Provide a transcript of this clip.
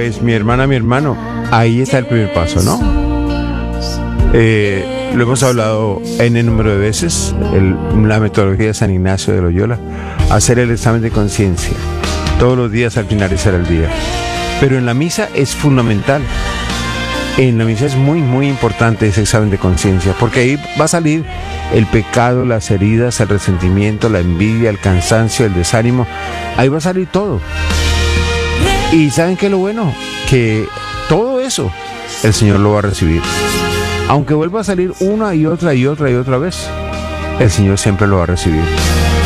Pues mi hermana, mi hermano, ahí está el primer paso, ¿no? Lo hemos hablado N número de veces, la metodología de San Ignacio de Loyola, hacer el examen de conciencia todos los días al finalizar el día. Pero en la misa es fundamental. En la misa es muy, muy importante ese examen de conciencia, porque ahí va a salir el pecado, las heridas, el resentimiento, la envidia, el cansancio, el desánimo. Ahí va a salir todo. Y ¿saben qué es lo bueno? Que todo eso el Señor lo va a recibir. Aunque vuelva a salir una y otra y otra y otra vez, el Señor siempre lo va a recibir.